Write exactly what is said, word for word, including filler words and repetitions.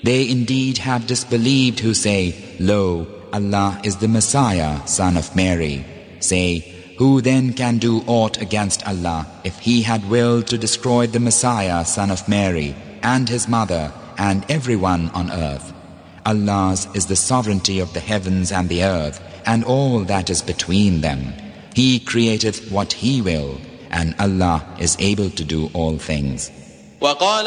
They indeed have disbelieved who say, Lo, Allah is the Messiah, son of Mary. Say, who then can do aught against Allah if He had willed to destroy the Messiah, son of Mary, and his mother, and everyone on earth? Allah's is the sovereignty of the heavens and the earth, and all that is between them. He createth what He will, and Allah is able to do all things. وقال